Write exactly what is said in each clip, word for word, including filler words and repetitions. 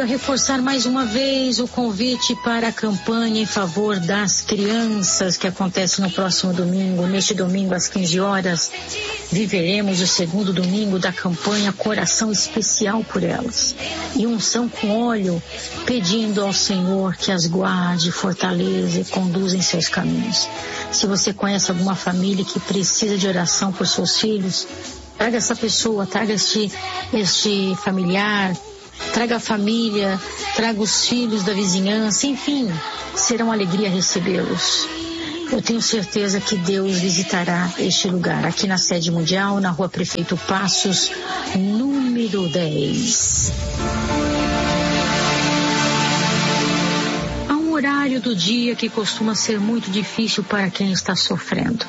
quero reforçar mais uma vez o convite para a campanha em favor das crianças que acontece no próximo domingo. Neste domingo, às quinze horas, viveremos o segundo domingo da campanha Coração Especial por Elas. E unção com óleo, pedindo ao Senhor que as guarde, fortaleça e conduza em seus caminhos. Se você conhece alguma família que precisa de oração por seus filhos, traga essa pessoa, traga este, este familiar, traga a família, traga os filhos da vizinhança, enfim, será uma alegria recebê-los. Eu tenho certeza que Deus visitará este lugar, aqui na sede mundial, na rua Prefeito Passos, número dez. Há um horário do dia que costuma ser muito difícil para quem está sofrendo.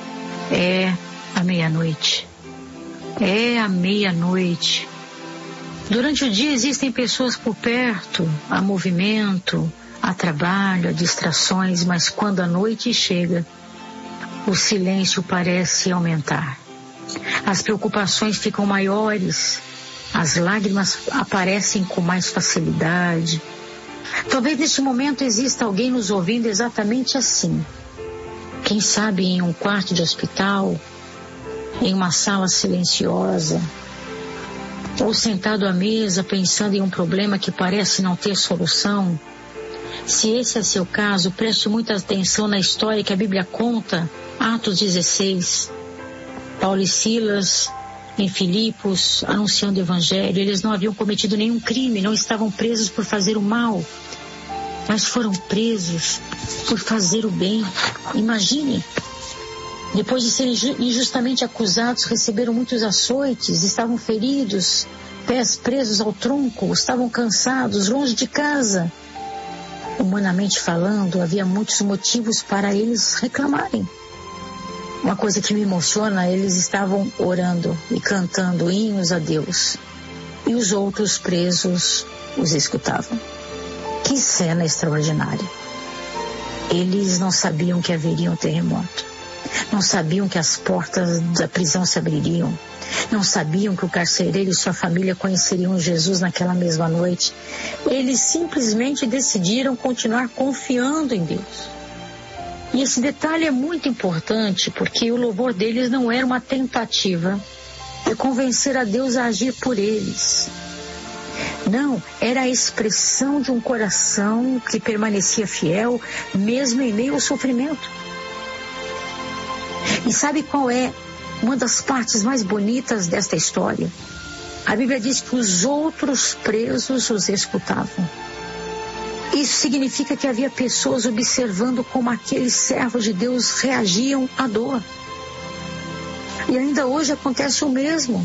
É a meia-noite. É a meia-noite. Durante o dia existem pessoas por perto, há movimento, há trabalho, há distrações, mas quando a noite chega, o silêncio parece aumentar. As preocupações ficam maiores, as lágrimas aparecem com mais facilidade. Talvez neste momento exista alguém nos ouvindo exatamente assim. Quem sabe em um quarto de hospital, em uma sala silenciosa, ou sentado à mesa pensando em um problema que parece não ter solução. Se esse é seu caso, preste muita atenção na história que a Bíblia conta, Atos dezesseis. Paulo e Silas, em Filipos, anunciando o Evangelho. Eles não haviam cometido nenhum crime, não estavam presos por fazer o mal, mas foram presos por fazer o bem. Imagine! Depois de serem injustamente acusados, receberam muitos açoites, estavam feridos, pés presos ao tronco, estavam cansados, longe de casa. Humanamente falando, havia muitos motivos para eles reclamarem. Uma coisa que me emociona, eles estavam orando e cantando hinos a Deus. E os outros presos os escutavam. Que cena extraordinária. Eles não sabiam que haveria um terremoto. Não sabiam que as portas da prisão se abririam. Não sabiam que o carcereiro e sua família conheceriam Jesus naquela mesma noite. Eles simplesmente decidiram continuar confiando em Deus. E esse detalhe é muito importante, porque o louvor deles não era uma tentativa de convencer a Deus a agir por eles. Não, era a expressão de um coração que permanecia fiel, mesmo em meio ao sofrimento. E sabe qual é uma das partes mais bonitas desta história? A Bíblia diz que os outros presos os escutavam. Isso significa que havia pessoas observando como aqueles servos de Deus reagiam à dor. E ainda hoje acontece o mesmo.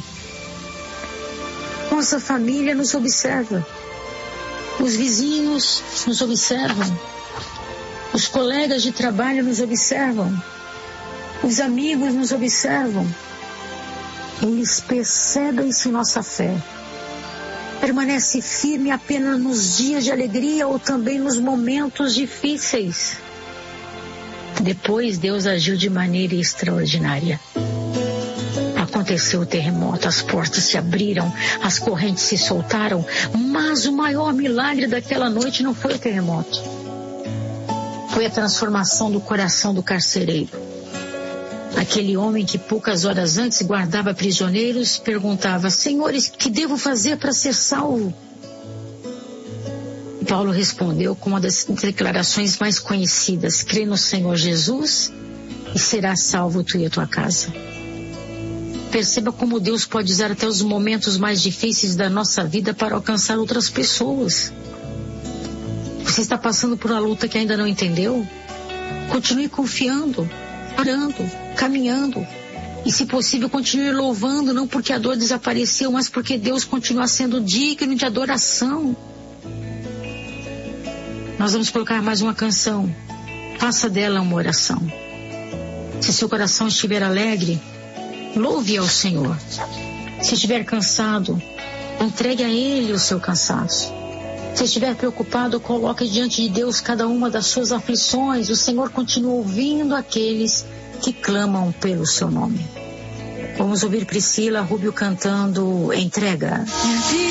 Nossa família nos observa. Os vizinhos nos observam. Os colegas de trabalho nos observam. Os amigos nos observam. Eles percebem se nossa fé permanece firme apenas nos dias de alegria ou também nos momentos difíceis. Depois Deus agiu de maneira extraordinária. Aconteceu o terremoto, as portas se abriram, as correntes se soltaram, mas o maior milagre daquela noite não foi o terremoto. Foi a transformação do coração do carcereiro. Aquele homem que poucas horas antes guardava prisioneiros perguntava: Senhores, que devo fazer para ser salvo? E Paulo respondeu com uma das declarações mais conhecidas: crê no Senhor Jesus e serás salvo tu e a tua casa. Perceba como Deus pode usar até os momentos mais difíceis da nossa vida para alcançar outras pessoas. Você está passando por uma luta que ainda não entendeu? Continue confiando, orando, caminhando. E, se possível, continue louvando, não porque a dor desapareceu, mas porque Deus continua sendo digno de adoração. Nós vamos colocar mais uma canção. Faça dela uma oração. Se seu coração estiver alegre, louve ao Senhor. Se estiver cansado, entregue a Ele o seu cansaço. Se estiver preocupado, coloque diante de Deus cada uma das suas aflições. O Senhor continua ouvindo aqueles que clamam pelo seu nome. Vamos ouvir Priscila Rubio cantando Entrega.